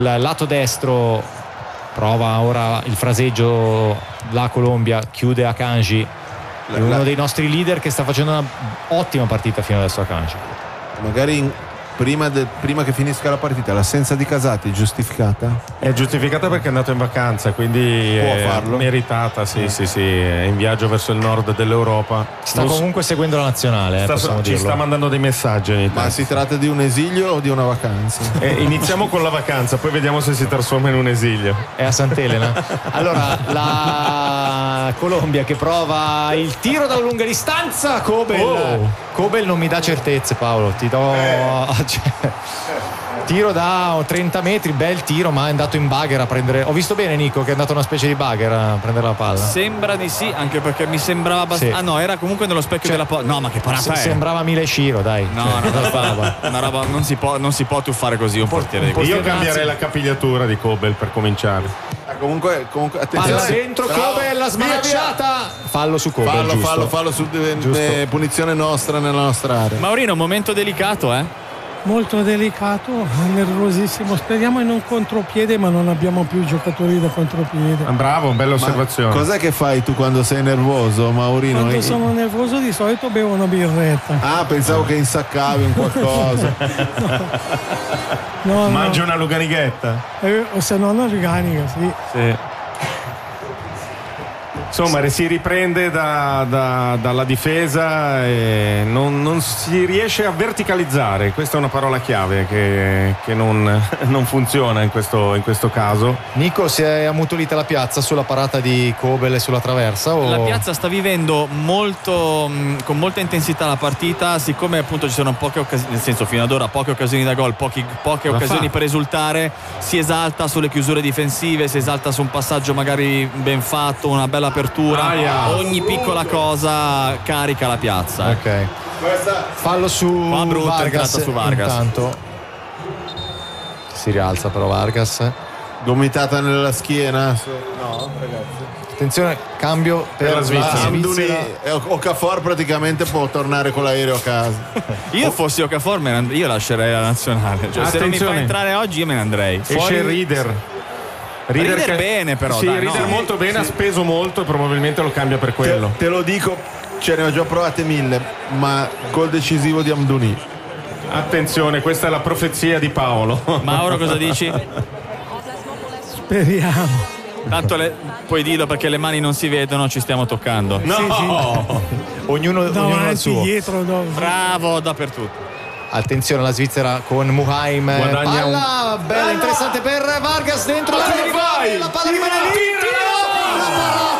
lato destro, prova ora il fraseggio la Colombia, chiude Akanji, uno dei nostri leader che sta facendo una ottima partita fino adesso. Akanji, magari prima che finisca la partita, l'assenza di Casati è giustificata? È giustificata perché è andato in vacanza, quindi può è farlo? Meritata, sì, è in viaggio verso il nord dell'Europa. Sta comunque seguendo la nazionale, ci sta mandando dei messaggi. Ma si tratta di un esilio o di una vacanza? Iniziamo con la vacanza, poi vediamo se si trasforma in un esilio. È a Sant'Elena. Allora la Colombia che prova il tiro dalla lunga distanza. Kobel non mi dà certezze, Paolo, ti do tiro da 30 metri, bel tiro, ma è andato in bagger a prendere. Ho visto bene Nico che è andato una specie di bagger a prendere la palla. Sembra di sì, anche perché mi sembrava abbastanza. Ah no, era comunque nello specchio della palla. No, ma che parata è? Sembrava Mile Shiro, dai. No, una roba non si può tuffare così un portiere di questo. Io cambierei la capigliatura di Kobel per cominciare. Comunque attenzione. Palla dentro, Kobel, la smanacciata. Fallo su Kobel. Fallo su punizione nostra nella nostra area. Maurino, momento delicato, Molto delicato, nervosissimo. Speriamo in un contropiede, ma non abbiamo più giocatori da contropiede. Bravo, bella osservazione. Cos'è che fai tu quando sei nervoso, Maurino? Quando sono nervoso di solito bevo una birretta. Ah, pensavo che insaccavi in qualcosa. No. Mangi una luganighetta? O se no una organica, sì. Insomma, si riprende dalla difesa e non si riesce a verticalizzare. Questa è una parola chiave che non funziona in questo caso. Nico, si è ammutolita la piazza sulla parata di Kobel e sulla traversa? La piazza sta vivendo con molta intensità la partita, siccome appunto ci sono poche occasioni, nel senso fino ad ora poche occasioni da gol, poche occasioni per esultare, si esalta sulle chiusure difensive, si esalta su un passaggio magari ben fatto, una bella apertura. Ogni piccola cosa carica la piazza. Ok. Fallo su Vargas. Intanto si rialza però Vargas. Gomitata nella schiena. No, ragazzi. Attenzione, cambio per la Svizzera. Okafor praticamente può tornare con l'aereo a casa. Io fossi Okafor io lascerei la nazionale. Se non mi fa entrare oggi io me ne andrei. Esce il Reader bene però. Sì, Reader molto bene, ha speso molto e probabilmente lo cambia per quello. Te lo dico, ce ne ho già provate 1000, ma gol decisivo di Amdouni. Attenzione, questa è la profezia di Paolo. Mauro, cosa dici? Speriamo. Tanto puoi dirlo perché le mani non si vedono, ci stiamo toccando. No! Sì. Ognuno al suo. Dietro, bravo, dappertutto. Attenzione la Svizzera con Muhaim. Palla bella, interessante per Vargas dentro la palla rimane lì.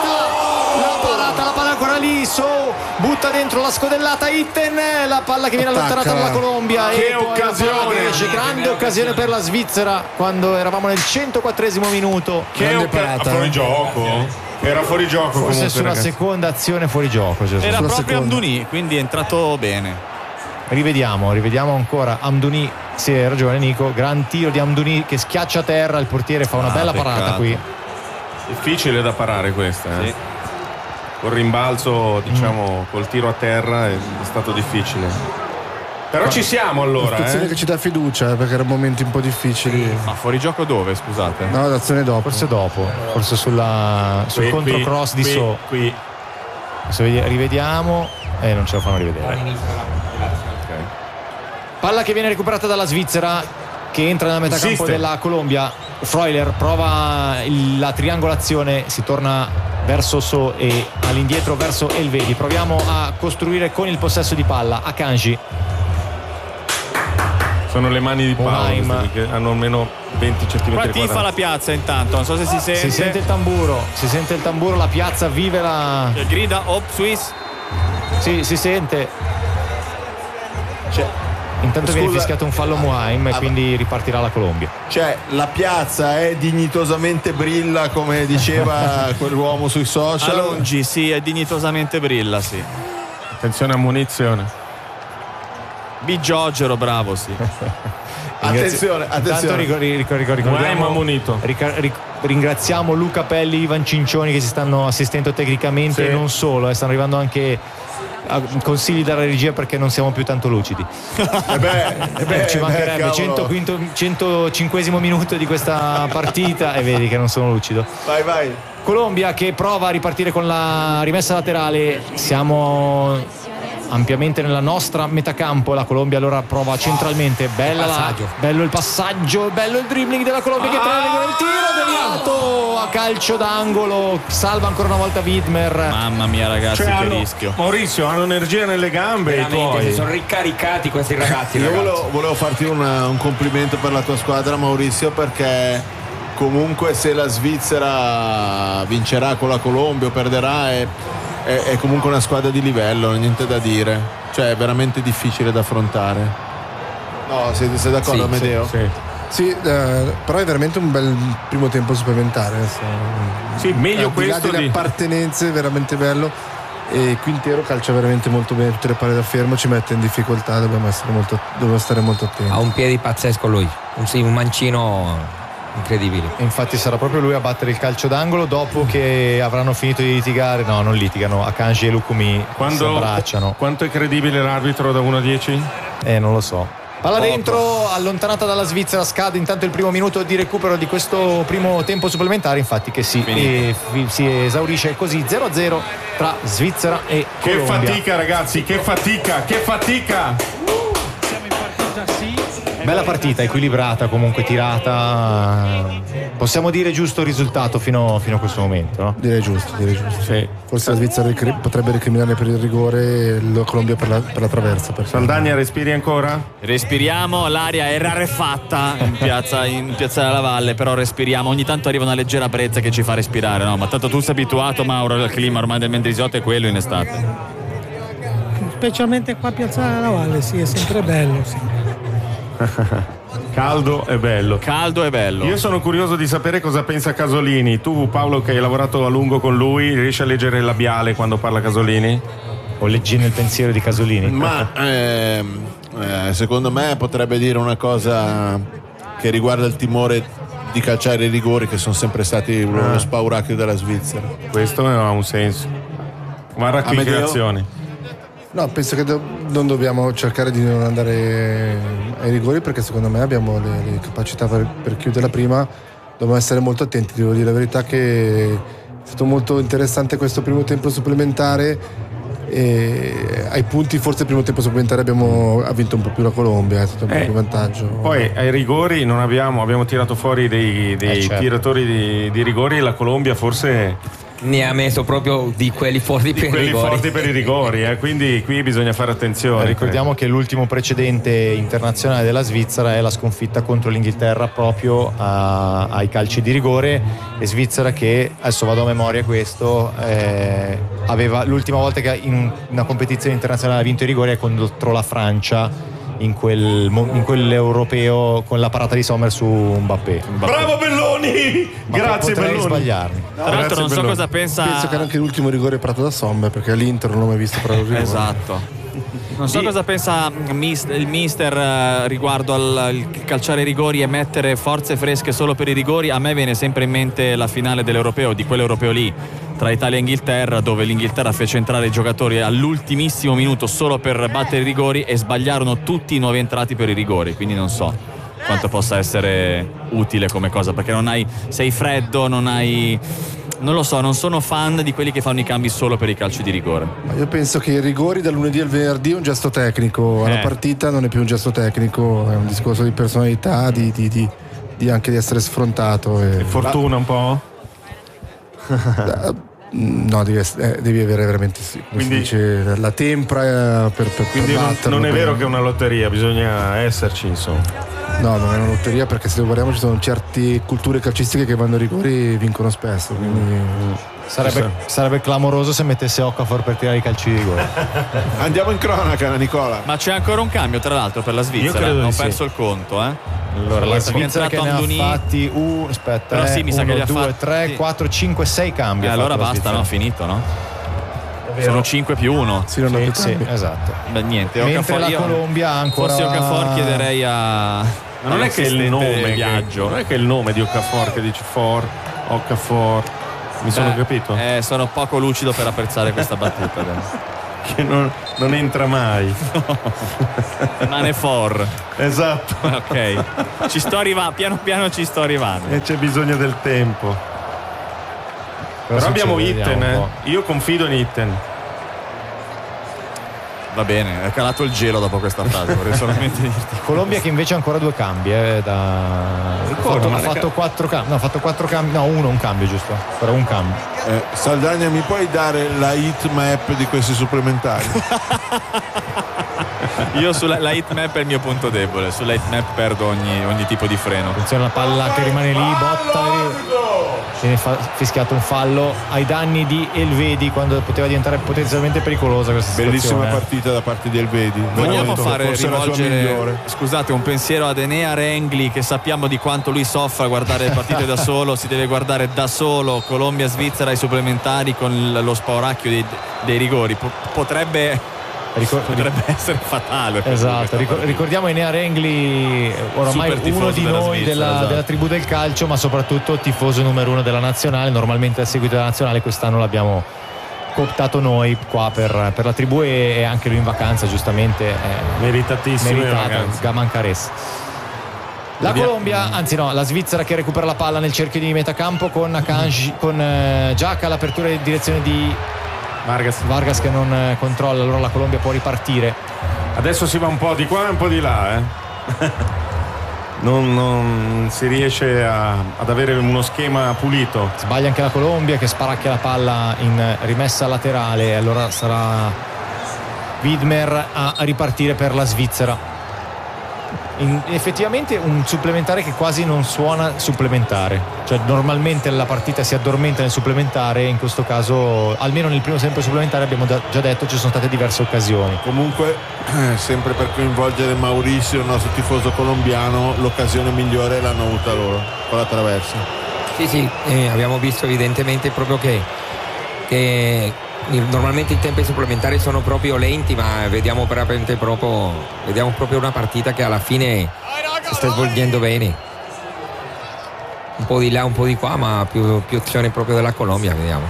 La palla ancora lì. Butta dentro la scodellata Itten, la palla che viene allontanata dalla Colombia. Che occasione! Grande occasione per la Svizzera quando eravamo nel 104esimo minuto. Fuori gioco? Era fuori gioco. Forse comunque, sulla seconda azione fuori gioco. Era proprio Amdouni, quindi è entrato bene. Rivediamo ancora Amdouni. Sì, hai ragione Nico, gran tiro di Amdouni che schiaccia a terra, il portiere fa una bella parata qui. Difficile da parare questa, Sì. Col rimbalzo, diciamo, col tiro a terra è stato difficile. Però ci siamo allora. L'azione che ci dà fiducia, perché erano momenti un po' difficili. Ma fuori gioco dove, scusate? No, l'azione dopo. Forse sul controcross di So. Qui. Adesso rivediamo e non ce lo fanno rivedere. Palla che viene recuperata dalla Svizzera, che entra nella metà campo della Colombia. Freuler prova la triangolazione, si torna verso So e all'indietro verso Elvedi. Proviamo a costruire con il possesso di palla. Akanji. Sono le mani di Paolo che hanno almeno 20 cm. Qua tifa la piazza intanto, non so se si sente. Si sente il tamburo, la piazza vive la. Grida Swiss. Sì, si sente. Intanto viene fischiato un fallo Muhaim e quindi ripartirà la Colombia. La piazza è dignitosamente brilla, come diceva quell'uomo sui social. Alongi, sì, è dignitosamente brilla, sì. Attenzione a munizione. Bigiogero, bravo, sì. Attenzione. Ricordiamo, ringraziamo Luca Pelli, Ivan Cincioni che si stanno assistendo tecnicamente e non solo, stanno arrivando anche consigli dalla regia perché non siamo più tanto lucidi. Ci mancherebbe. 105esimo minuto di questa partita e vedi che non sono lucido. Vai. Colombia che prova a ripartire con la rimessa laterale. Siamo ampiamente nella nostra metacampo. La Colombia allora prova centralmente. Bello il passaggio, bello il dribbling della Colombia che prende il tiro deviato a calcio d'angolo. Salva ancora una volta Widmer. Mamma mia ragazzi, che rischio. Maurizio, hanno energia nelle gambe. Veramente, si sono ricaricati questi ragazzi. Io volevo farti un complimento per la tua squadra, Maurizio, perché comunque se la Svizzera vincerà con la Colombia o perderà è comunque una squadra di livello, niente da dire, cioè è veramente difficile da affrontare. No, sei d'accordo, Amedeo? Sì, però è veramente un bel primo tempo supplementare. Sì, meglio questo delle appartenenze, veramente bello. E Quintero calcia veramente molto bene, tutte le palle da fermo, ci mette in difficoltà, dobbiamo stare molto attenti. Ha un piede pazzesco lui, un mancino incredibile. Infatti sarà proprio lui a battere il calcio d'angolo dopo che avranno finito di litigare. No, non litigano, Akanji e Lukumi si abbracciano. Quanto è credibile l'arbitro da 1 a 10? Non lo so. Palla dentro, allontanata dalla Svizzera, scade intanto il primo minuto di recupero di questo primo tempo supplementare, infatti che si esaurisce così 0-0 tra Svizzera e Colombia. Che fatica ragazzi, che fatica! Siamo in partita, sì. Bella partita, equilibrata, comunque tirata. Possiamo dire giusto risultato fino a questo momento, no? Direi giusto. Sì. Forse la Svizzera potrebbe recriminare per il rigore e la Colombia per la traversa. Saldagna, respiri ancora? Respiriamo, l'aria è rarefatta in piazza della Valle, però respiriamo, ogni tanto arriva una leggera brezza che ci fa respirare, no? Ma tanto tu sei abituato, Mauro, al clima ormai del Mendrisiotto è quello in estate. Specialmente qua a Piazza della Valle, sì, è sempre bello, sì. Caldo e bello. Io sono curioso di sapere cosa pensa Casolini. Tu, Paolo, che hai lavorato a lungo con lui, riesci a leggere il labiale quando parla Casolini? O leggi nel pensiero di Casolini? Ma secondo me potrebbe dire una cosa che riguarda il timore di calciare i rigori, che sono sempre stati lo spauracchio della Svizzera. Questo ha un senso. Guarda qui che azioni. No, penso che non dobbiamo cercare di non andare ai rigori, perché secondo me abbiamo le capacità per chiudere la prima. Dobbiamo essere molto attenti, devo dire la verità che è stato molto interessante questo primo tempo supplementare e ai punti forse il primo tempo supplementare ha vinto un po' più la Colombia, è stato un po' più vantaggio. Poi ai rigori non abbiamo tirato fuori dei tiratori di rigori e la Colombia forse ne ha messo proprio di quelli forti per i rigori, quindi qui bisogna fare attenzione. Ricordiamo che l'ultimo precedente internazionale della Svizzera è la sconfitta contro l'Inghilterra proprio ai calci di rigore, e Svizzera che, adesso vado a memoria questo, aveva l'ultima volta che in una competizione internazionale ha vinto i rigori è contro la Francia in quell'europeo con la parata di Sommer su Mbappé. Bravo Belloni! Grazie Belloni. Sbagliarmi. Tra l'altro non so cosa pensa. Penso che anche l'ultimo rigore è parato da Sommer, perché all'Inter non l'ho mai visto parare un rigore. Esatto. Non so cosa pensa il mister riguardo al calciare i rigori e mettere forze fresche solo per i rigori. A me viene sempre in mente la finale dell'europeo, di quell'europeo lì tra Italia e Inghilterra, dove l'Inghilterra fece entrare i giocatori all'ultimissimo minuto solo per battere i rigori e sbagliarono tutti i nuovi entrati per i rigori, quindi non so quanto possa essere utile come cosa, perché sei freddo, non lo so, non sono fan di quelli che fanno i cambi solo per i calci di rigore. Ma io penso che i rigori dal lunedì al venerdì è un gesto tecnico, alla partita non è più un gesto tecnico, è un discorso di personalità, di anche di essere sfrontato. E fortuna un po'? No, devi avere veramente quindi la tempra per quindi non è vero che è una lotteria, bisogna esserci, insomma. No, non è una lotteria, perché se guardiamo ci sono certe culture calcistiche che vanno ai rigori e vincono spesso, quindi sarebbe clamoroso se mettesse Okafor per tirare i calci di rigore. Andiamo in cronaca, Nicola. Ma c'è ancora un cambio tra l'altro per la Svizzera, ho perso il conto, Allora la Svizzera che ne ha fatti però sì, mi sa che 1, 2, 3, 4, 5 6 cambi. Allora basta, no? Finito, no? Sono 5 più 1. Sì, esatto. Beh, niente. Mentre la Colombia ancora. Forse Okafor chiederei a. Ma non è che il nome viaggio. Non è che il nome di Okafor che dice Okafor. Sono capito? Sono poco lucido per apprezzare questa battuta. che non entra mai. Mane for. Esatto. Ok, ci sto arrivando, piano piano ci sto arrivando. E c'è bisogno del tempo. Però abbiamo Itten, io confido in Itten. Va bene, è calato il gelo dopo questa frase, vorrei solamente dirti. Colombia che invece ha ancora 2 cambi ha fatto 4 cambi, no, ha fatto 4 cambi, no, un cambio giusto, però un cambio. Saldagna, mi puoi dare la heat map di questi supplementari? Io sulla heat map è il mio punto debole, sulla heat map perdo ogni tipo di freno. Attenzione alla palla che rimane lì, botta, viene fischiato un fallo ai danni di Elvedi quando poteva diventare potenzialmente pericolosa questa situazione. Bellissima partita da parte di Elvedi. Vogliamo rivolgere, scusate, un pensiero ad Enea Rengli, che sappiamo di quanto lui soffra a guardare le partite da solo, si deve guardare da solo Colombia-Svizzera ai supplementari con lo spauracchio dei rigori, potrebbe essere fatale. Esatto, ricordiamo Enea Rengli, oramai uno di noi della tribù del calcio, ma soprattutto tifoso numero 1 della nazionale. Normalmente a seguito della nazionale, quest'anno l'abbiamo cooptato noi qua per la tribù, e anche lui in vacanza, giustamente meritatissimo, Gamancares. La Colombia, anzi no, la Svizzera che recupera la palla nel cerchio di metacampo con Akanji, con Giacca, l'apertura in direzione di Vargas che non controlla, allora la Colombia può ripartire. Adesso si va un po' di qua e un po' di là, non si riesce ad avere uno schema pulito. Sbaglia anche la Colombia che sparacchia la palla in rimessa laterale, allora sarà Widmer a ripartire per la Svizzera. Effettivamente un supplementare che quasi non suona supplementare, cioè normalmente la partita si addormenta nel supplementare, in questo caso almeno nel primo tempo supplementare abbiamo già detto ci sono state diverse occasioni. Comunque sempre per coinvolgere Mauricio, il nostro tifoso colombiano, l'occasione migliore l'hanno avuta loro con la traversa. Sì, abbiamo visto evidentemente proprio che normalmente i tempi supplementari sono proprio lenti, ma vediamo proprio una partita che alla fine si sta svolgendo bene, un po' di là, un po' di qua, ma più azione proprio della Colombia, vediamo.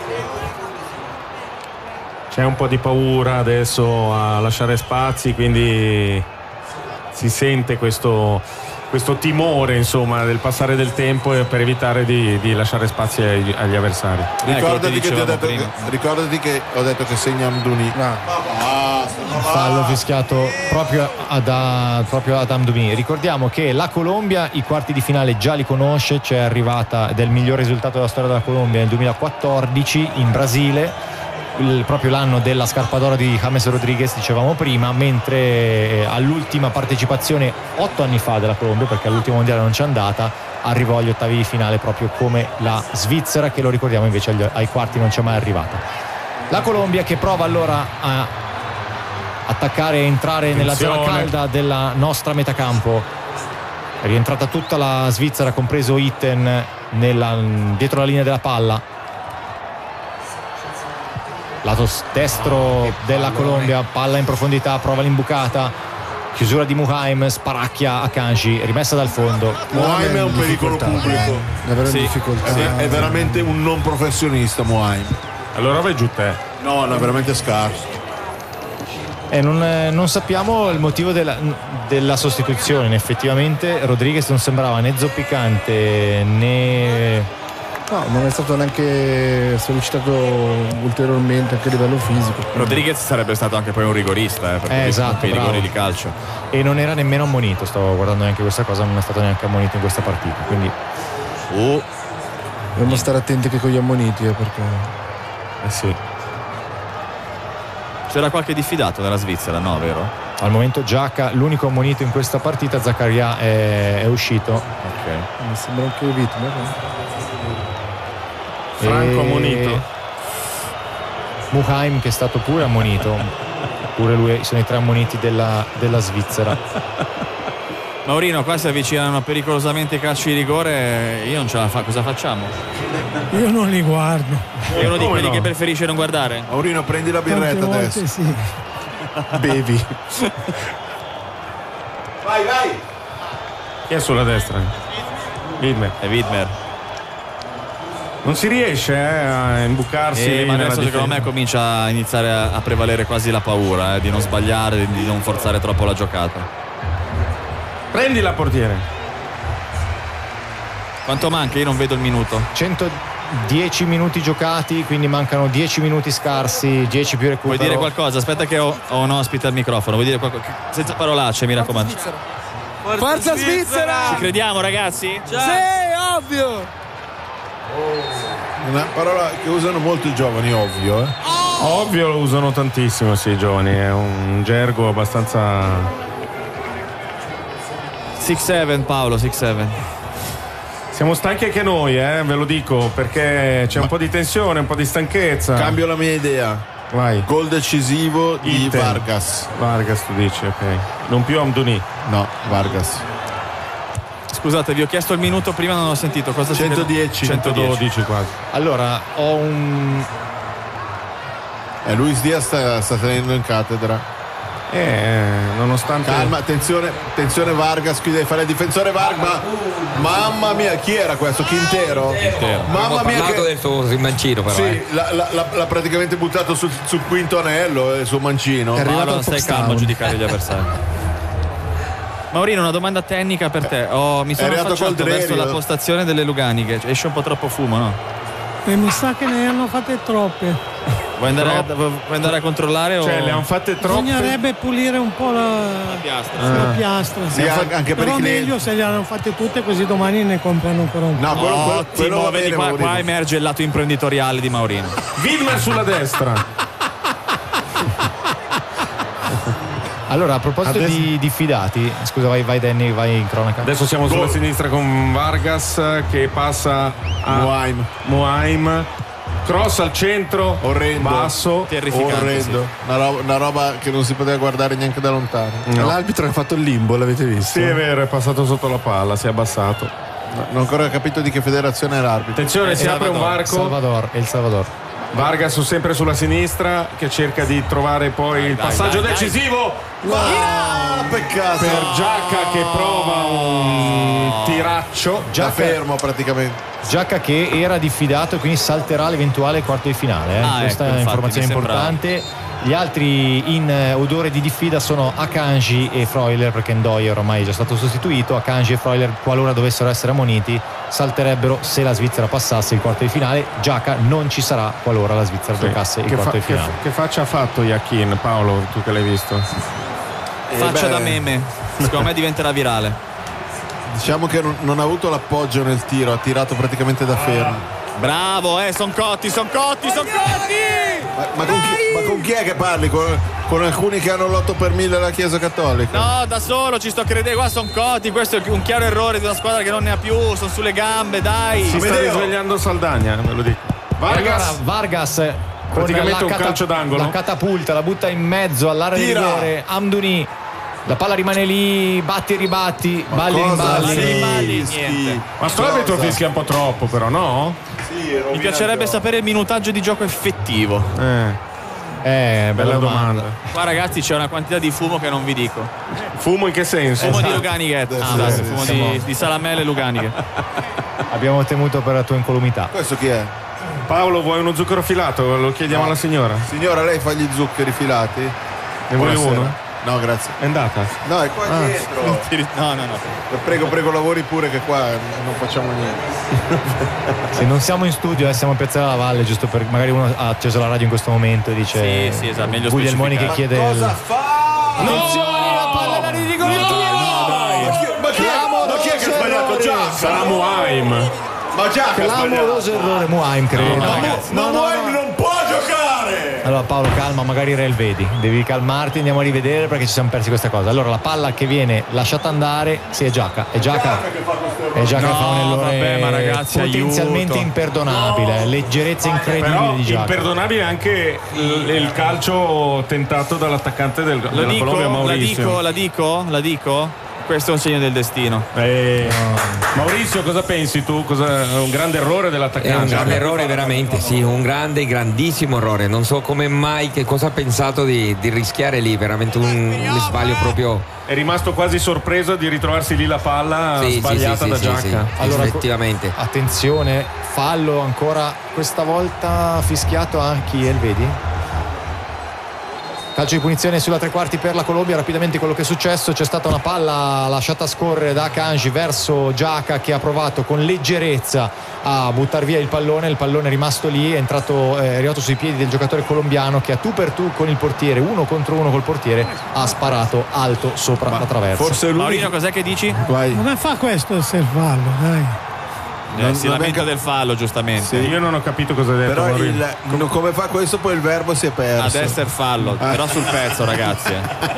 C'è un po' di paura adesso a lasciare spazi, quindi si sente questo timore, insomma, del passare del tempo per evitare di lasciare spazi agli avversari. Ricordati che ho detto che segna Amdouni. Fallo fischiato proprio ad Amdouni. Ricordiamo che la Colombia i quarti di finale già li conosce, c'è arrivata ed è il miglior risultato della storia della Colombia nel 2014 in Brasile, proprio l'anno della scarpa d'oro di James Rodriguez, dicevamo prima, mentre all'ultima partecipazione 8 anni fa della Colombia, perché all'ultimo mondiale non c'è andata, arrivò agli ottavi di finale proprio come la Svizzera, che lo ricordiamo invece ai quarti non c'è mai arrivata. La Colombia che prova allora a attaccare e entrare nella zona calda della nostra metacampo. È rientrata tutta la Svizzera, compreso Itten dietro la linea della palla. Lato destro della Colombia, palla in profondità, prova l'imbucata, chiusura di Muhaim, sparacchia a Kanji, rimessa dal fondo. Muhaim è un pericolo pubblico, è veramente un non professionista Muhaim. Allora vai giù te. No, è veramente scarso. Non sappiamo il motivo della sostituzione. Effettivamente Rodriguez non sembrava né zoppicante né... No, non è stato neanche sollecitato ulteriormente anche a livello fisico. Rodriguez sarebbe stato anche poi un rigorista, perché esatto, i rigori di calcio. E non era nemmeno ammonito, stavo guardando neanche questa cosa, non è stato neanche ammonito in questa partita, quindi dobbiamo stare attenti che con gli ammoniti, perché sì. C'era qualche diffidato nella Svizzera, no, vero? Al momento Giacca, l'unico ammonito in questa partita, Zaccaria è uscito. Ok. Mi sembra anche Wittmer. Franco ammonito. Muhaim che è stato pure ammonito. Pure lui, sono i 3 ammoniti della Svizzera. Maurino, qua si avvicinano pericolosamente i calci di rigore, io non ce la fa, cosa facciamo? Io non li guardo. È uno di quelli che preferisce non guardare? Maurino, prendi la birretta adesso. Sì. Bevi. Vai. Chi è sulla destra? Widmer. È Widmer. Non si riesce a imbucarsi. Ma adesso secondo me comincia a iniziare a prevalere quasi la paura di non sbagliare, di non forzare troppo la giocata. Prendi la portiere. Quanto manca? Io non vedo il minuto. 110 minuti giocati, quindi mancano 10 minuti scarsi, 10 più recupero. Vuoi dire qualcosa? Aspetta che ho un ospite al microfono. Vuoi dire qualcosa? Senza parolacce, mi raccomando. Forza Svizzera! Ci crediamo, ragazzi? Sì, ovvio! Una parola che usano molto i giovani, ovvio. Ovvio, lo usano tantissimo, sì, i giovani. È un gergo abbastanza. 6-7, Paolo, 6-7. Siamo stanchi anche noi, ve lo dico, perché c'è un po' di tensione, un po' di stanchezza. Cambio la mia idea. Vai. Gol decisivo di Inter. Vargas. Vargas, tu dici, ok. Non più Amdouni. No, Vargas. Scusate, vi ho chiesto il minuto prima, non ho sentito cosa 110. 112 quasi. Allora, ho un... Luis Diaz sta tenendo in cattedra. Nonostante. Calma, attenzione Vargas, qui deve fare il difensore Vargas. Mamma mia, chi era questo? Quintero? Mamma mia, parlato del suo mancino, però. Sì, l'ha praticamente buttato sul quinto anello, il suo mancino. Paolo, non stai calmo a giudicare gli avversari. Maurino, una domanda tecnica per te. Mi sono affacciato verso la postazione delle Luganiche. Esce un po' troppo fumo, no? E mi sa che ne hanno fatte troppe. Vuoi andare a controllare? Cioè, o... le hanno fatte troppe. Bisognerebbe pulire un po' la piastra. Sì, anche per però i clienti. meglio se le hanno fatte tutte, così domani ne comprano ancora un po'. No, quello va vedi bene, qua emerge il lato imprenditoriale di Maurino. Wilmer sulla destra. Allora, a proposito di diffidati, scusa, vai Danny, vai in cronaca. Adesso siamo sulla sinistra con Vargas che passa a Muaim. Cross al centro, orrendo, basso, terrificante, orrendo. Sì. Una roba che non si poteva guardare neanche da lontano. No. L'arbitro ha fatto il limbo, l'avete visto? Sì, è vero, è passato sotto la palla, si è abbassato. Non ho ancora capito di che federazione è l'arbitro. Attenzione, si apre un varco. El Salvador. Vargas sempre sulla sinistra che cerca di trovare poi il passaggio decisivo. Peccato per Giacca che prova un tiraccio. Già fermo praticamente. Giacca che era diffidato e quindi salterà l'eventuale quarto di finale. Questa è un'informazione importante. Gli altri in odore di diffida sono Akanji e Freuler, perché Ndoye ormai è già stato sostituito. Akanji e Freuler, qualora dovessero essere ammoniti, salterebbero se la Svizzera passasse il quarto di finale. Giacca non ci sarà qualora la Svizzera giocasse il quarto di finale. Che faccia ha fatto Yakin, Paolo, tu che l'hai visto? Faccia da meme, secondo me diventerà virale. Diciamo che non ha avuto l'appoggio nel tiro, ha tirato praticamente da fermo. Bravo, son cotti. Ma con chi è che parli? Con alcuni che hanno l'8 per 1000 della Chiesa Cattolica? No, da solo ci sto credendo. Qua son cotti. Questo è un chiaro errore di una squadra che non ne ha più. Sono sulle gambe, dai. Si sta risvegliando Saldagna, me lo dico. Vargas praticamente un calcio d'angolo. La catapulta, la butta in mezzo all'area di rigore. Amdouni. La palla rimane lì, batti e ribatti, balli e rimballi. Niente. Ma l'arbitro fischia un po' troppo, però, no? Sì, mi piacerebbe sapere il minutaggio di gioco effettivo. Bella domanda. Qua ragazzi c'è una quantità di fumo che non vi dico. Fumo in che senso? Fumo di Luganiche. Fumo di salamelle Luganiche. Abbiamo temuto per la tua incolumità. Questo chi è? Paolo, vuoi uno zucchero filato? Lo chiediamo alla signora. Signora, lei fa gli zuccheri filati? Ne vuoi uno? No, grazie. È andata? No, è qua dietro. No. Prego, lavori pure che qua non facciamo niente. Se non siamo in studio, siamo a Piazza della Valle, giusto per magari uno ha acceso la radio in questo momento e dice sì, esatto, meglio Guglielmoni che chiede cosa fa? Attenzione, la palla in area di rigore. Ma chi è che ha sbagliato Giacca? Sarà Muaim. Ma Giacca clamoroso errore. Muaim credo. Muaim non può giocare. Allora Paolo, calma, magari vedi, devi calmarti, andiamo a rivedere perché ci siamo persi questa cosa. Allora la palla che viene lasciata andare, sì, è Giacca che fa un errore ma ragazzi, potenzialmente imperdonabile, leggerezza incredibile però di Giacca. Imperdonabile anche il calcio tentato dall'attaccante della Colombia, Mauricio. La dico? Questo è un segno del destino. Maurizio, cosa pensi tu? Un grande errore dell'attaccante? È un grande errore, veramente, sì, un grandissimo errore. Non so come mai, che cosa ha pensato di rischiare lì, veramente un sbaglio proprio. È rimasto quasi sorpreso di ritrovarsi lì la palla sbagliata da Giacca. Sì, allora, effettivamente. Attenzione, fallo ancora questa volta fischiato a Kiel, vedi? Calcio di punizione sulla tre quarti per la Colombia. Rapidamente quello che è successo: c'è stata una palla lasciata scorrere da Akanji verso Giacca, che ha provato con leggerezza a buttare via il pallone è rimasto lì, è arrivato sui piedi del giocatore colombiano, che a tu per tu con il portiere, 1 contro 1 col portiere, ha sparato alto sopra la traversa. Forse lui. Maurino, cos'è che dici? Vai. Come fa questo il fallo, dai? Si lamenta del fallo, giustamente. Sì. Io non ho capito cosa ha detto. Però come fa questo, poi il verbo si è perso. Ad essere fallo, però sul pezzo, ragazzi.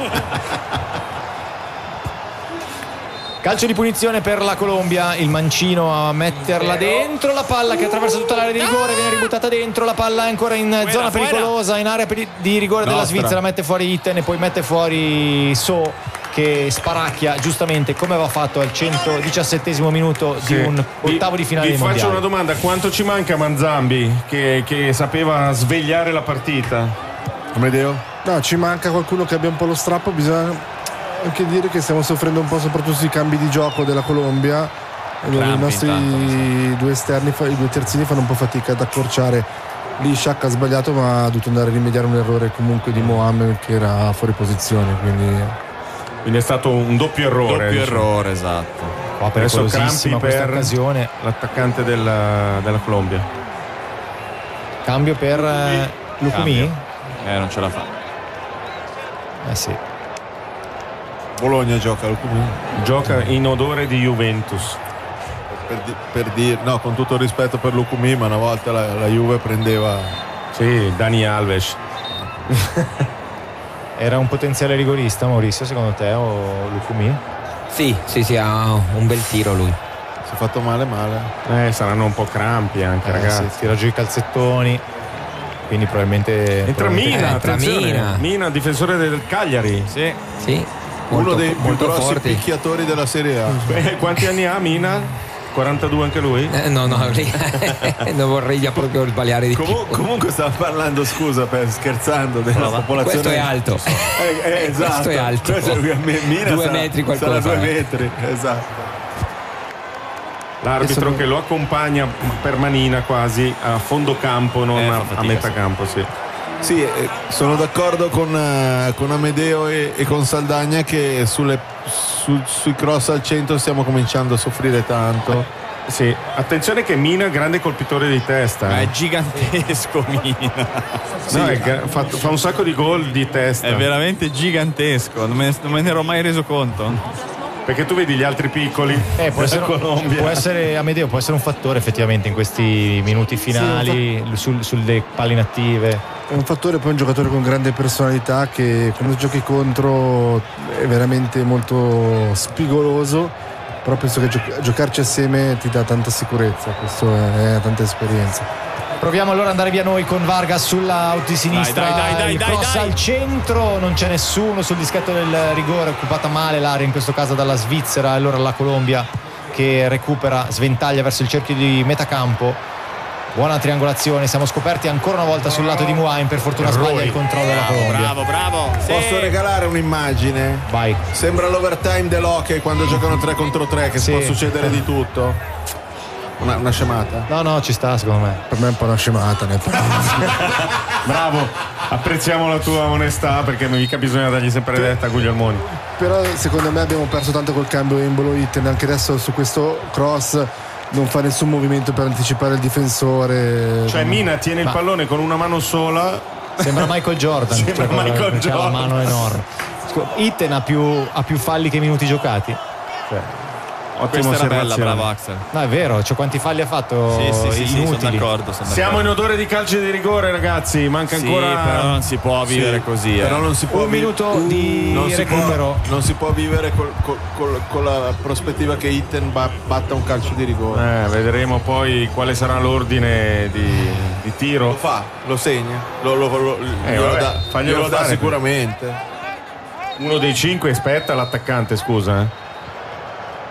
Calcio di punizione per la Colombia, il mancino a metterla dentro, la palla che attraversa tutta l'area di rigore viene ributtata dentro, la palla è ancora in zona pericolosa, in area di rigore della Svizzera, mette fuori Itten e poi mette fuori So, che sparacchia giustamente come aveva fatto al 117esimo minuto di un ottavo di finale vi dei mondiali. Faccio una domanda: quanto ci manca Manzambi che sapeva svegliare la partita? Amedeo? No, ci manca qualcuno che abbia un po' lo strappo. Bisogna anche dire che stiamo soffrendo un po' soprattutto sui cambi di gioco della Colombia. I nostri due esterni, i due terzini fanno un po' fatica ad accorciare. Lì Sciacca ha sbagliato, ma ha dovuto andare a rimediare un errore comunque di Mohamed, che era fuori posizione, quindi è stato un doppio errore. Errore, esatto. Qua pericolosissima questa occasione. L'attaccante della Colombia. Cambio per Lukumi? Non ce la fa. Sì. Bologna gioca in odore di Juventus. Per dire, no, con tutto il rispetto per Lukumi, ma una volta la Juve prendeva Dani Alves. Era un potenziale rigorista, Maurizio, secondo te, o Lukumi? Sì, ha un bel tiro lui. Si è fatto male. Saranno un po' crampi anche, ragazzi. Sì, tira giù i calzettoni, quindi probabilmente entra Mina, Mina, difensore del Cagliari. Sì. Uno dei più grossi forti picchiatori della Serie A. Quanti anni ha Mina? 42 anche lui? No, lì non vorrei già proprio sbagliare di più. Comunque stava parlando, scusa, scherzando, della popolazione. Questo è alto. Esatto. Questo è alto. Mina 2 metri qualcosa. Sarà 2 metri, esatto. L'arbitro che lo accompagna per manina quasi a fondo campo, non a metà campo, sì. Sì, sono d'accordo con Amedeo e con Saldagna che sui cross al centro stiamo cominciando a soffrire tanto. Sì, attenzione che Mina è grande colpitore di testa. È gigantesco Mina. Fa un sacco di gol di testa. È veramente gigantesco, non me ne ero mai reso conto. Perché tu vedi gli altri piccoli Colombia. Può essere, Amedeo, può essere un fattore effettivamente in questi minuti finali, sulle palle inattive. È un fattore, poi un giocatore con grande personalità che quando giochi contro è veramente molto spigoloso, però penso che giocarci assieme ti dà tanta sicurezza, questo è tanta esperienza. Proviamo allora ad andare via noi con Vargas sull'out di sinistra, dai, cross al centro, non c'è nessuno sul dischetto del rigore, occupata male l'area in questo caso dalla Svizzera, allora la Colombia che recupera, sventaglia verso il cerchio di metacampo. Buona triangolazione, siamo scoperti ancora una volta sul lato di Muain, per fortuna sbaglia il controllo della Colombia. Bravo. Posso regalare un'immagine? Vai. Sembra l'overtime dell'hockey quando giocano 3 contro 3, che può succedere di tutto. Una scemata? No, ci sta secondo me. Per me è un po' una scemata, Bravo, apprezziamo la tua onestà, perché mica bisogna dargli sempre retta a Guglielmoni. Però secondo me abbiamo perso tanto col cambio Embolo Itten, anche adesso su questo cross non fa nessun movimento per anticipare il difensore. Cioè Mina tiene il pallone con una mano sola. Sembra Michael Jordan. Ha la mano enorme. Itten ha più falli che minuti giocati. Ottima Questa era osservazione. bella, bravo Axel. No, è vero, cioè quanti falli ha fatto? Sì, sono inutili. d'accordo. Siamo in odore di calcio di rigore, ragazzi. Manca ancora. Però non si può vivere così. Però non si può Un minuto di recupero. Non si può vivere con la prospettiva che Itten batta un calcio di rigore. Vedremo poi quale sarà l'ordine di tiro. Lo fa, lo segna, glielo dà sicuramente. Uno dei 5 aspetta l'attaccante, scusa.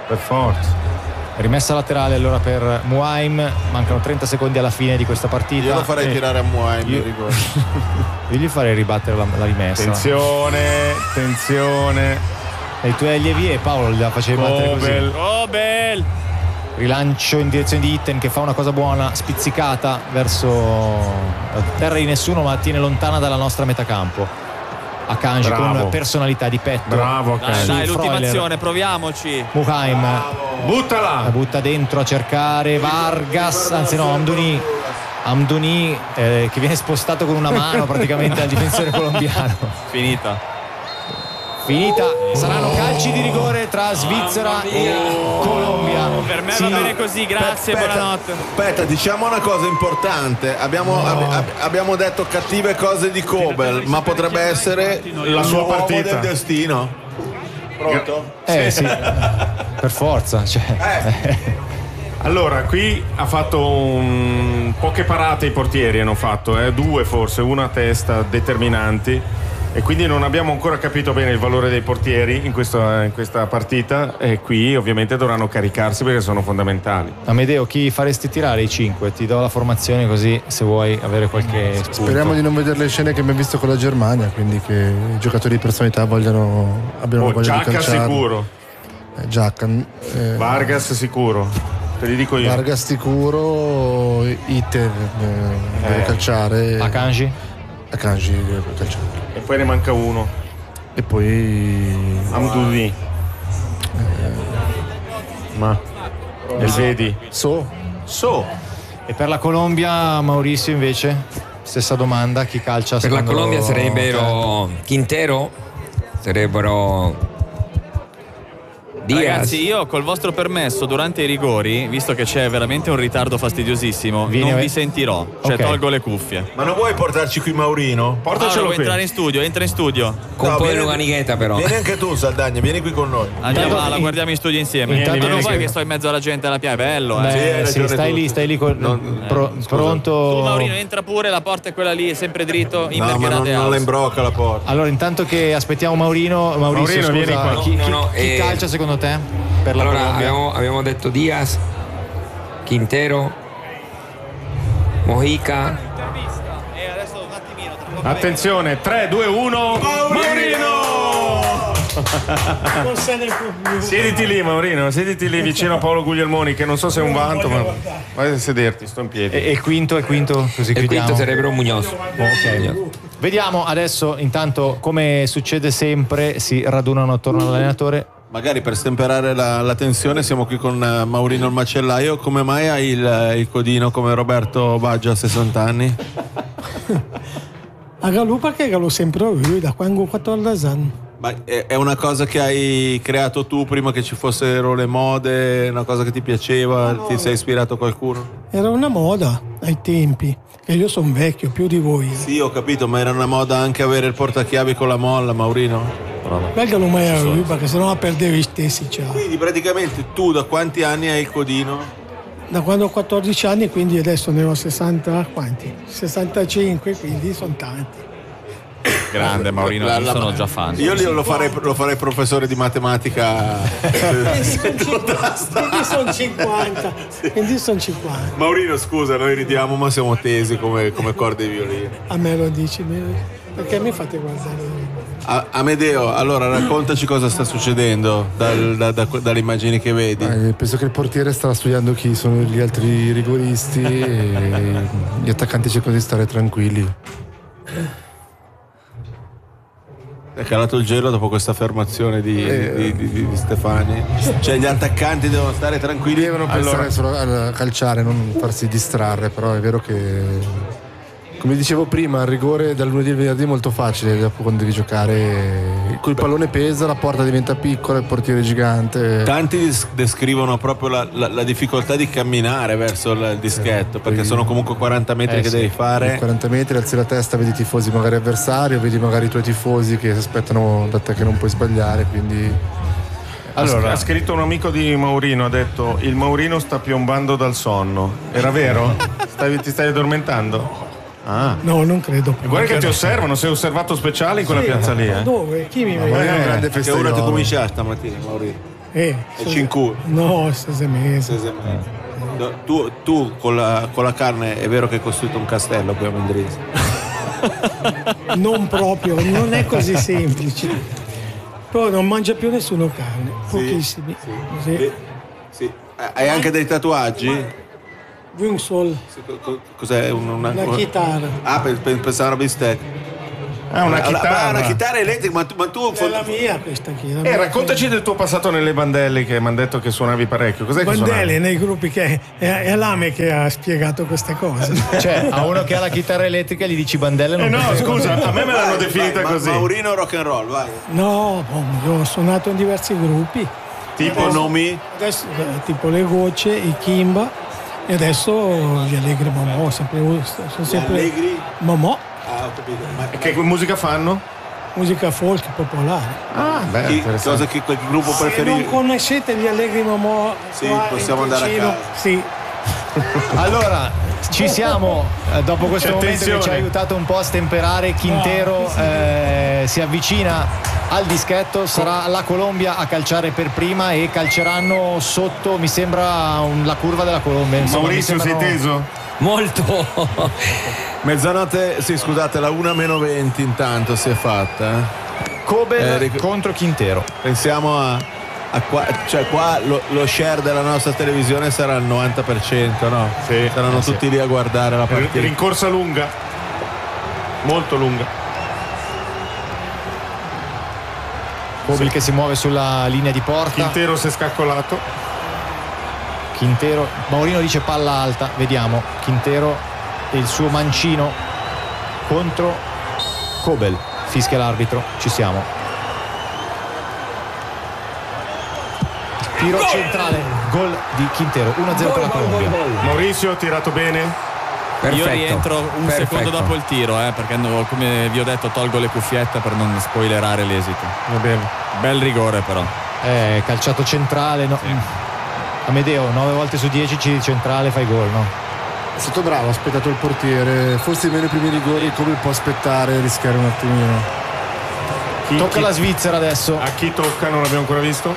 Per forza. Rimessa laterale allora per Muaim, mancano 30 secondi alla fine di questa partita. Io lo farei tirare a Muaim il rigore. Io gli farei ribattere la rimessa. Attenzione. E i tuoi allievi Paolo la facevi battere così. Kobel. Rilancio in direzione di Itten che fa una cosa buona, spizzicata verso la terra di nessuno, ma tiene lontana dalla nostra metacampo. Akanji con personalità di petto. Bravo Akanji. Dai, l'ultima azione, proviamoci. Muhaim buttala, la butta dentro a cercare Vargas, anzi no, Amdouni che viene spostato con una mano praticamente al difensore colombiano. Finita. Saranno calci di rigore tra Svizzera e Colombia. Per me va bene così, grazie, buonanotte. Aspetta, diciamo una cosa importante. Abbiamo detto cattive cose di Kobel, ma potrebbe essere la sua partita del destino. Pronto? Sì. Per forza, Allora, qui ha fatto poche parate i portieri, hanno fatto, 2 forse, una a testa, determinanti. E quindi non abbiamo ancora capito bene il valore dei portieri in questa partita, e qui ovviamente dovranno caricarsi perché sono fondamentali. Amedeo, chi faresti tirare i 5? Ti do la formazione così se vuoi avere qualche spunto. Speriamo di non vedere le scene che abbiamo visto con la Germania, quindi che i giocatori di personalità abbiano voglia di calciare. Sicuro. Giacca. Vargas sicuro. Te li dico io. Vargas sicuro, Iter deve calciare. Akanji deve calciare. E poi ne manca uno. E poi Amdouni. Ma vedi? So. E per la Colombia, Maurizio, invece stessa domanda, chi calcia Per la Colombia te? sarebbero Quintero, sarebbero Diaz. Ragazzi, io col vostro permesso durante i rigori, visto che c'è veramente un ritardo fastidiosissimo, non vi sentirò, cioè tolgo le cuffie. Ma non vuoi portarci qui Maurino? Portacelo qui. Entrare in studio, entra in studio. Con un po' di luganighetta però. Vieni anche tu, Saldagna, vieni qui con noi. Andiamo, la guardiamo in studio insieme. Intanto non vuoi che sto in mezzo alla gente alla piazza, è bello, Sì, stai lì pronto. Tu Maurino entra pure, la porta è quella lì, è sempre dritto, immergerate non la imbrocca la porta. Allora, intanto che aspettiamo Maurizio, scusa, vieni qua. Chi calcia secondo te per la Colombia? Abbiamo detto Diaz, Quintero, Mojica. Attenzione, 3, 2, 1. Maurino! Siediti lì, Maurino, siediti lì vicino a Paolo Guglielmoni, che non so se è un vanto, ma vai a sederti, sto in piedi. E il quinto, così chiudiamo. Il quinto sarebbero Muñoz. Ok. Vediamo adesso, intanto, come succede sempre, si radunano attorno all'allenatore. Magari per stemperare la tensione siamo qui con Maurino il macellaio. Come mai hai il codino come Roberto Baggio a 60 anni? A Galù perché Galù sempre io da quando ho 14 anni. Ma è una cosa che hai creato tu prima che ci fossero le mode, una cosa che ti piaceva, ti sei ispirato a qualcuno? Era una moda ai tempi, che io sono vecchio più di voi. Sì, ho capito, ma era una moda anche avere il portachiavi con la molla, Maurino? Belga non mai era lui perché sennò la perdevi stessi. Quindi praticamente tu da quanti anni hai il codino? Da quando ho 14 anni, quindi adesso ne ho 60, quanti? 65, quindi sono tanti. Grande Maurino, io sono già fan. Io lo farei professore di matematica. Quindi sono 50. Quindi sono 50. Maurino, scusa, noi ridiamo ma siamo tesi come corde di violino. A me lo dici, perché mi fate guardare? Amedeo, allora raccontaci cosa sta succedendo dalle immagini che vedi. Penso che il portiere sta studiando chi sono gli altri rigoristi e gli attaccanti cercano di stare tranquilli. È calato il gelo dopo questa affermazione di Stefani. Cioè gli attaccanti devono stare tranquilli. Devono pensare solo a calciare, non farsi distrarre, però è vero che, come dicevo prima, il rigore dal lunedì al venerdì è molto facile, dopo quando devi giocare col pallone pesa, la porta diventa piccola, il portiere è gigante. Tanti descrivono proprio la difficoltà di camminare verso il dischetto, perché sono comunque 40 metri che devi fare. 40 metri, alzi la testa, vedi i tifosi magari avversari, o vedi magari i tuoi tifosi che si aspettano da te che non puoi sbagliare, quindi... Allora, ha scritto un amico di Maurino, ha detto: il Maurino sta piombando dal sonno. Era vero? Ti stai addormentando? Ah. No, non credo. Guarda che ti osservano, sei osservato speciale in quella piazza lì. Dove? Chi mi vede? Maurino è un grande Che ora ti cominciare stamattina, Maurino? E 5? No, 6 mesi. Tu con la carne è vero che hai costruito un castello qui a Mendrisio? Non proprio, non è così semplice. Però non mangia più nessuno carne, pochissimi. Sì. Hai anche dei tatuaggi? Wingsol, Cos'è? una chitarra. Ah, pensavo una bistecca. Una chitarra. Una chitarra elettrica, ma tu È la mia questa chitarra. Raccontaci del tuo passato nelle bandelli, che mi hanno detto che suonavi parecchio. Cos'è che Bandelli suonavi? nei gruppi, che è l'AME che ha spiegato queste cose. Cioè, a uno che ha la chitarra elettrica gli dici bandelle non No, poteva. scusa, a me l'hanno definita così. Maurino rock and roll, vai. No, io ho suonato in diversi gruppi. Tipo nomi? Adesso, tipo le Gocce, i Kimba, e adesso gli Allegri Momò. Sono sempre Allegri? Momò, Ah, ho capito. Ma Che musica fanno? musica folk popolare. quel gruppo Se non preferito? conoscete gli Allegri Momò, Sì, qua possiamo in andare a Ticino, casa. Sì. Allora, ci siamo, dopo questo C'è momento che ci ha tensione. aiutato un po' a stemperare. Quintero si avvicina al dischetto, sarà la Colombia a calciare per prima e calceranno sotto, mi sembra, la curva della Colombia. Insomma, Maurizio, mi sei sembrano- teso? Molto. Mezzanotte, sì, scusate, la 1:20 intanto si è fatta. Kobel contro Quintero. Pensiamo a qua, cioè qua lo share della nostra televisione sarà al 90%, no? Sì. Saranno tutti lì a guardare la partita. Rincorsa lunga. Molto lunga. Kobel che si muove sulla linea di porta. Quintero si è scaccolato. Quintero, Maurino dice palla alta, vediamo. Quintero e il suo mancino contro Kobel. Fischia l'arbitro, ci siamo. Tiro centrale, gol di Quintero, 1-0 per la Colombia. Maurizio ha tirato bene. Io rientro un perfetto. secondo dopo il tiro, perché come vi ho detto tolgo le cuffiette per non spoilerare l'esito. Va bene. Bel rigore però. Calciato centrale, no. Amedeo, 9 volte su 10 centrale fai gol, no? È stato bravo, ha aspettato il portiere, forse meno i primi rigori, come può aspettare e rischiare un attimino. Tocca la Svizzera adesso. A chi tocca? Non l'abbiamo ancora visto.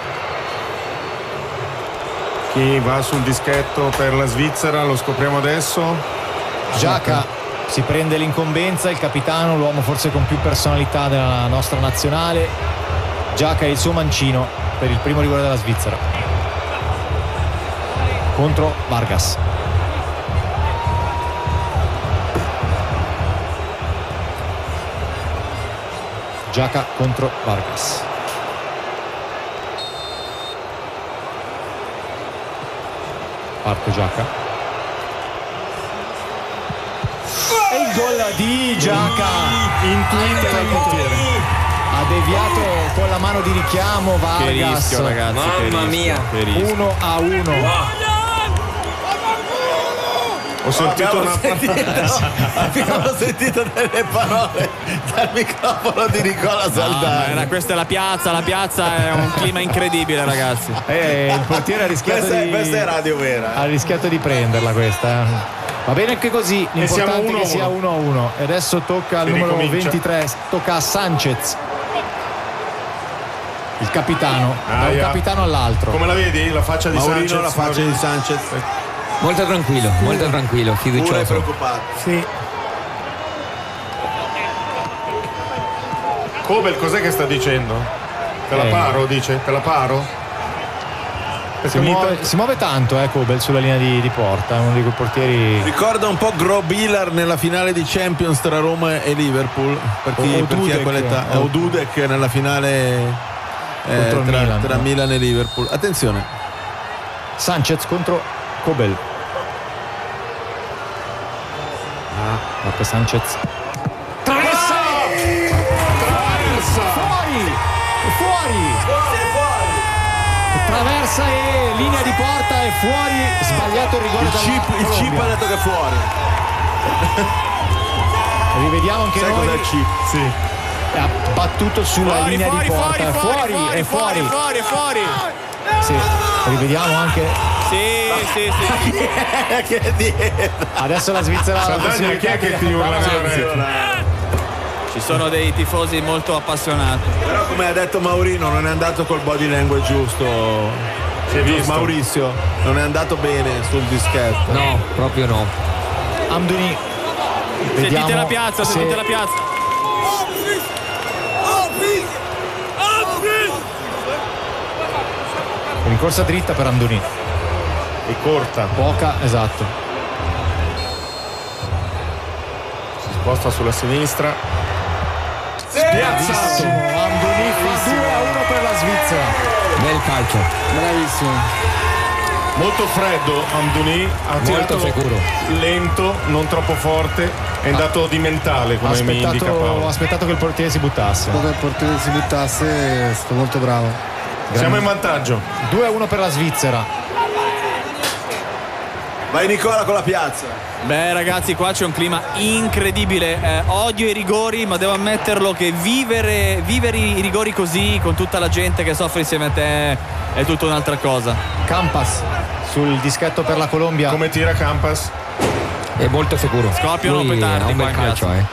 Chi va sul dischetto per la Svizzera? Lo scopriamo adesso. Giaca si prende l'incombenza, il capitano, l'uomo forse con più personalità della nostra nazionale. Giaca e il suo mancino per il primo rigore della Svizzera contro Vargas. Giaca contro Vargas. Parte Giaca. E il gol di Giaca. Intuito dal portiere. Ha deviato con la mano di richiamo Vargas. Che rischio, ragazzi. Mamma mia. 1-1. Ho sentito Abbiamo sentito delle parole dal microfono di Nicola Saldani. Questa è la piazza è un clima incredibile, ragazzi. Il portiere ha rischiato Questa è radio vera. ha rischiato di prenderla questa. Va bene anche così, l'importante è che sia 1-1. E adesso tocca al Si numero ricomincia. 23, tocca a Sanchez. Il capitano, da un capitano all'altro. Come la vedi? La faccia di Maurino, Sanchez. la faccia di Sanchez. Molto tranquillo, Pure fiducioso. preoccupato. Sì. Kobel cos'è che sta dicendo? Te la paro, dice? Te la paro? È finita? Si muove tanto Kobel sulla linea di porta, è uno di quei portieri. Ricorda un po' Grobilar nella finale di Champions tra Roma e Liverpool, per chi ha Dudek. quell'età. O Dudek nella finale Contro il Milan, tra no? Milan e Liverpool. Attenzione. Sanchez contro Kobel. Parte Sanchez. Traversa! Fuori! Traversa e linea di porta e fuori. Sbagliato il rigore Il chip ha detto che è fuori. Rivediamo anche Sai noi. cos'è il chip? Sì. Ha battuto sulla linea di porta. È fuori. Sì. Rivediamo anche. Sì. Che è dietro. Adesso la Svizzera. Saldaglia, chi è che ti urla? Ci sono dei tifosi molto appassionati. Però come ha detto Maurino non è andato col body language giusto. Si è visto. Maurizio non è andato bene sul dischetto. No, proprio no. Amdouni. Sentite la piazza, sentite la piazza. Rincorsa dritta per Amdouni. E corta. Poca, esatto. Si sposta sulla sinistra. Spiazzato. Amdouni fa 2-1 per la Svizzera. Bel calcio. Bravissimo. Molto freddo Amdouni, ha tirato sicuro. lento, non troppo forte, è andato di mentale come mi indica Ha Paolo. aspettato che il portiere si buttasse. Dopo che il portiere si buttasse è stato molto bravo. Siamo in vantaggio. 2-1 per la Svizzera. Vai Nicola con la piazza. Beh ragazzi, qua c'è un clima incredibile, odio i rigori, ma devo ammetterlo che vivere i rigori così con tutta la gente che soffre insieme a te è tutta un'altra cosa. Campas sul dischetto per la Colombia. Come tira Campas? È molto sicuro. Scoppiano Lui petardi ha un qua bel in calcio, piazza.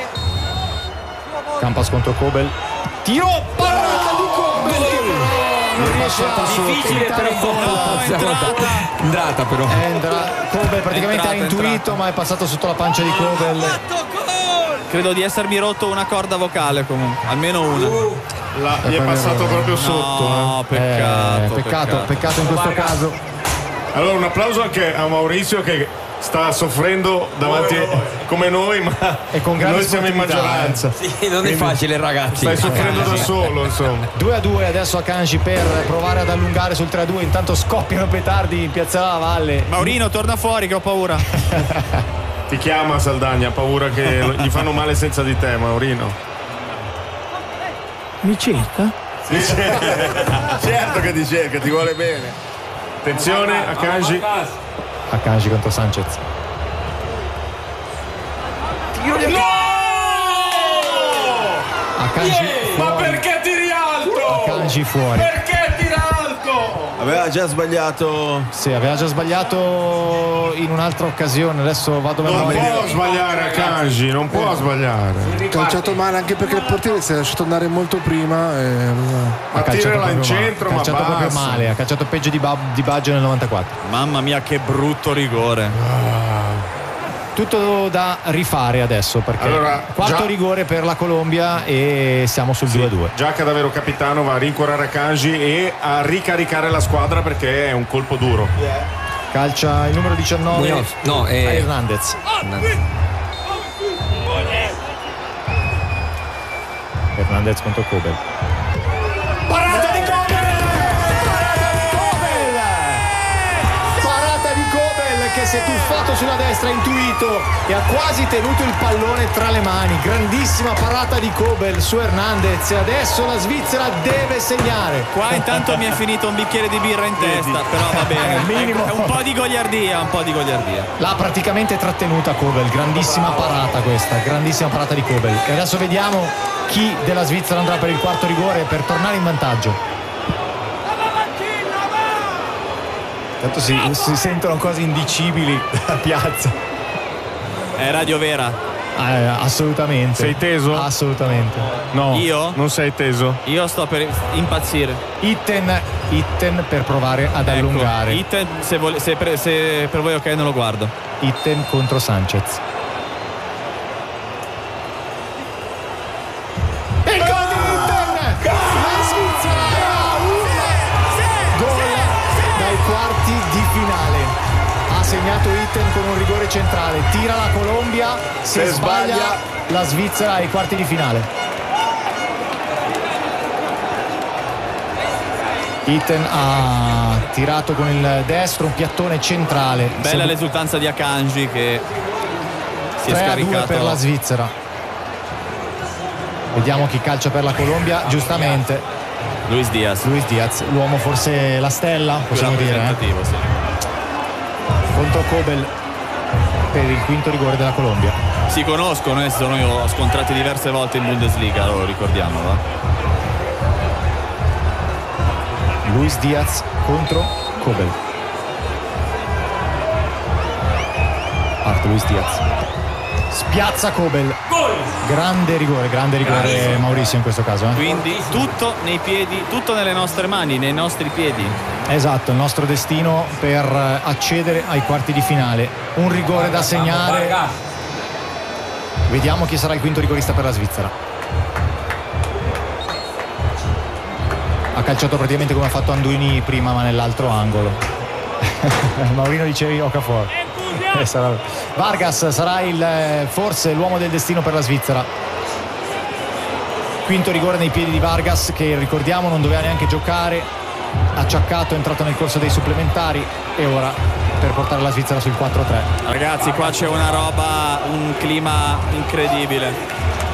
Campas contro Kobel. Tiro, parata di Kobel che non riesce a Difficile però. Entrata però. Kobel praticamente ha intuito, ma è passato sotto la pancia di Kobel. Credo di essermi rotto una corda vocale comunque, almeno una. Gli è passato proprio sotto. No, Peccato in questo caso. Allora un applauso anche a Maurizio che sta soffrendo davanti come noi, ma E con grande noi siamo in sportività, maggioranza. Sì, non è facile ragazzi. Stai soffrendo da solo, insomma. 2-2 adesso a Kanji per provare ad allungare sul 3-2. Intanto scoppiano petardi in Piazza della Valle. Maurino, torna fuori che ho paura. Ti chiama Saldagna, ha paura che gli fanno male senza di te, Maurino. Mi cerca? Certo che ti cerca, ti vuole bene. Attenzione a Kanji. A Kanji contro Sanchez. A Kanji Ma fuori. perché tiri alto? Kanji fuori. Perché tira alto? Aveva già sbagliato. Sì, aveva già sbagliato in un'altra occasione. Adesso vado a Non memoria. può sbagliare a Kanji, non può sbagliare. Calciato male anche perché il portiere si è lasciato andare molto prima. Ma tirala in proprio centro, male. ma Ha calciato proprio basta. male. Ha calciato peggio di Baggio nel 94. Mamma mia che brutto rigore. Tutto da rifare adesso perché Allora, quarto già- rigore per la Colombia e siamo sul 2-2. Giacca davvero capitano va a rincuorare Kanji e a ricaricare la squadra perché è un colpo duro. Calcia il numero 19 Muñoz. No, a Hernandez. Hernandez contro Kobel. Parata di Kobel! Parata di Kobel che si è tuffato sulla destra, intuito e ha quasi tenuto il pallone tra le mani. Grandissima parata di Kobel su Hernandez e adesso la Svizzera deve segnare. Qua intanto mi è finito un bicchiere di birra in testa, però va bene. Minimo. È un po' di goliardia, un po' di goliardia. L'ha praticamente trattenuta Kobel, grandissima parata questa, grandissima parata di Kobel. E adesso vediamo chi della Svizzera andrà per il quarto rigore per tornare in vantaggio. Tanto si sentono cose indicibili dalla piazza. È Radio Vera. Assolutamente. Sei teso? Assolutamente. No. Io? Non sei teso? Io sto per impazzire. Itten per provare ad allungare. Itten, se per voi ok non lo guardo. Itten contro Sanchez. Il gol di Itten! La Svizzera ha un gol dai quarti di finale. Ha segnato Itten con un rigore centrale. Tira la Colombia, se sbaglia la Svizzera ai quarti di finale. Itten ha tirato con il destro un piattone centrale. Bella l'esultanza di Akanji che si è 3-2 scaricato per la Svizzera. Vediamo chi calcia per la Colombia, giustamente Luis Diaz. Luis Diaz, l'uomo forse la stella, possiamo dire, rappresentativo, sì. contro Kobel per il quinto rigore della Colombia. Si conoscono, io ho scontrati diverse volte in Bundesliga, lo ricordiamo, va? Luis Diaz contro Kobel. Parte Luis Diaz. spiazza Kobel. Grande rigore Maurizio in questo caso. Quindi tutto nei piedi, tutto nelle nostre mani, nei nostri piedi. Esatto, il nostro destino per accedere ai quarti di finale. Un rigore da segnare. Vediamo chi sarà il quinto rigorista per la Svizzera. Ha calciato praticamente come ha fatto Anduini prima, ma nell'altro angolo. Maurino dicevi Okafor. Vargas sarà forse l'uomo del destino per la Svizzera. Quinto rigore nei piedi di Vargas, che ricordiamo non doveva neanche giocare, acciaccato, è entrato nel corso dei supplementari, e ora per portare la Svizzera sul 4-3. Ragazzi, qua c'è una roba, un clima incredibile.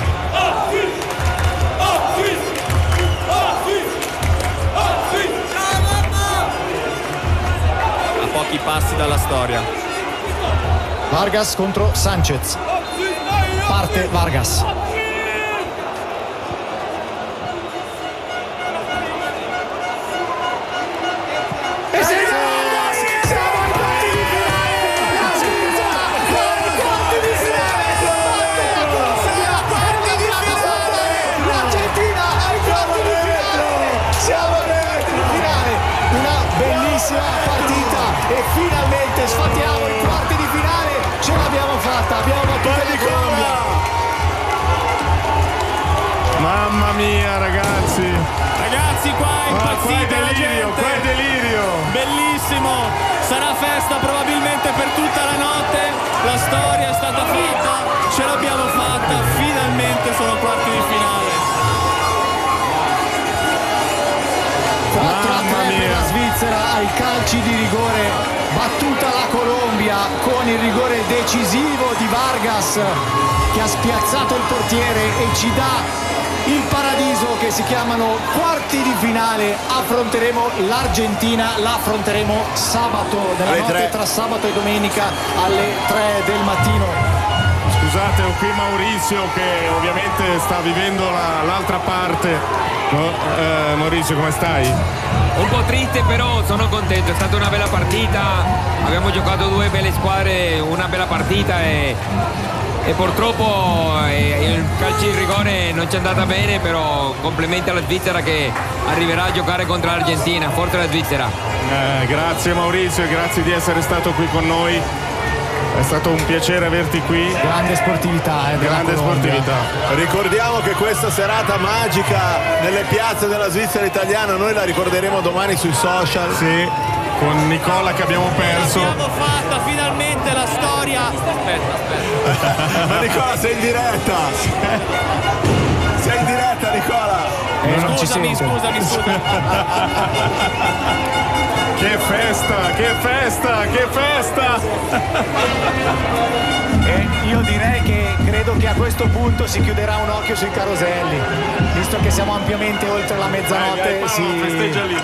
A pochi passi dalla storia. Vargas contro Sanchez. Parte Vargas. Partita e finalmente sfatiamo i quarti di finale, ce l'abbiamo fatta, abbiamo battuto la Colombia. Mamma mia ragazzi, qua è impazzita qua la gente, qua è delirio, bellissimo, sarà festa probabilmente per tutta la notte, la storia è stata fatta, ce l'abbiamo fatta, finalmente sono quarti di finale. 4-3 per la Svizzera ai calci di rigore, battuta la Colombia con il rigore decisivo di Vargas che ha spiazzato il portiere e ci dà il paradiso che si chiamano quarti di finale. Affronteremo l'Argentina, la affronteremo sabato, nella notte tra sabato e domenica alle 3 del mattino. Scusate, ho qui Maurizio che ovviamente sta vivendo l'altra parte. Maurizio, come stai? Un po' triste, però sono contento, è stata una bella partita, abbiamo giocato due belle squadre, una bella partita e purtroppo il calcio di rigore non ci è andata bene, però complimenti alla Svizzera che arriverà a giocare contro l'Argentina. Forza la Svizzera. Grazie Maurizio, grazie di essere stato qui con noi. È stato un piacere averti qui. Grande sportività, grande sportività. Ricordiamo che questa serata magica nelle piazze della Svizzera italiana noi la ricorderemo domani sui social. Sì, con Nicola che abbiamo perso. L'abbiamo fatta finalmente la storia. Aspetta. Ma Nicola, sei in diretta. Sei in diretta, Nicola. Scusami. Che festa! Io direi che credo che a questo punto si chiuderà un occhio sui caroselli, visto che siamo ampiamente oltre la mezzanotte. Festeggia lì.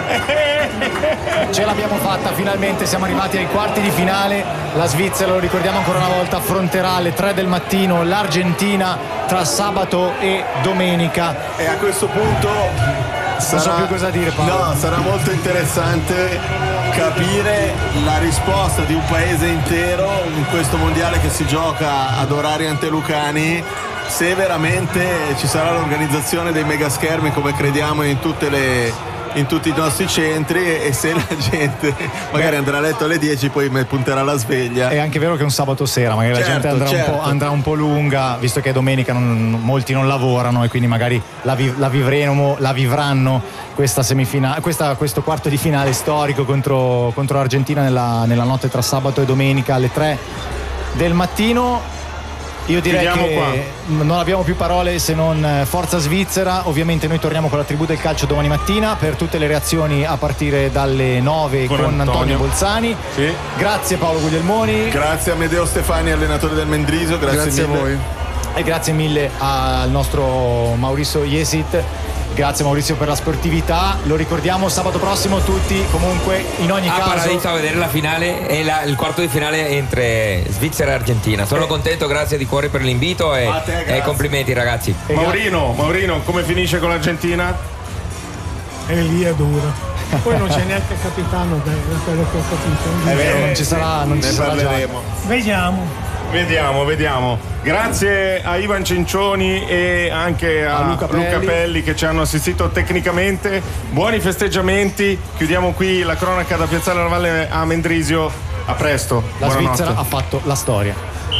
Ce l'abbiamo fatta finalmente, siamo arrivati ai quarti di finale. La Svizzera, lo ricordiamo ancora una volta, affronterà alle 3 del mattino l'Argentina tra sabato e domenica. E a questo punto non so più cosa dire, Paolo. No, sarà molto interessante capire la risposta di un paese intero in questo mondiale che si gioca ad orari antelucani, se veramente ci sarà l'organizzazione dei megaschermi come crediamo in tutti i nostri centri, e se la gente magari andrà a letto alle 10 poi punterà la sveglia. È anche vero che è un sabato sera, magari la gente andrà un po' lunga, visto che domenica molti non lavorano, e quindi magari la vivranno questa semifinale, questo quarto di finale storico contro l'Argentina nella notte tra sabato e domenica alle 3 del mattino. Io direi che non abbiamo più parole se non forza Svizzera. Ovviamente noi torniamo con la tribù del calcio domani mattina per tutte le reazioni a partire dalle 9 con Antonio Bolzani. Sì. Grazie Paolo Guglielmoni. Grazie a Amedeo Stefani, allenatore del Mendrisio. Grazie mille. A voi. E grazie mille al nostro Maurizio Jesit. Grazie Maurizio per la sportività. Lo ricordiamo sabato prossimo tutti, comunque in ogni caso paradiso a vedere la finale e il quarto di finale entre Svizzera e Argentina. Sono contento, grazie di cuore per l'invito e complimenti ragazzi. Maurino, come finisce con l'Argentina? E lì è dura. Poi non c'è neanche il capitano, da quello che ho capito. È vero, non ci sarà. Ne parleremo. Vediamo. Vediamo. Grazie a Ivan Cencioni e anche a Luca Pelli che ci hanno assistito tecnicamente. Buoni festeggiamenti. Chiudiamo qui la cronaca da Piazzale della Valle a Mendrisio. A presto. La Buonanotte. Svizzera ha fatto la storia.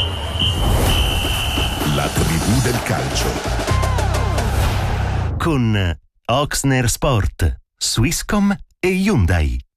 La tribù del calcio. Con Oxner Sport, Swisscom e Hyundai.